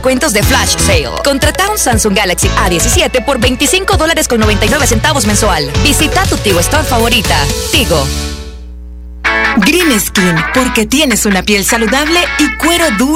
descuentos de Flash Sale. Contrata un Samsung Galaxy A17 por $25.99 mensual. Visita tu Tigo Store favorita. Tigo. Green Skin, porque tienes una piel saludable y cuero duro.